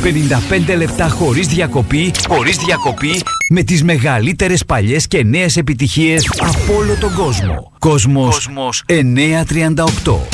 55 λεπτά χωρίς διακοπή, με τις μεγαλύτερες παλιές και νέες επιτυχίες από όλο τον κόσμο. Κόσμος 938.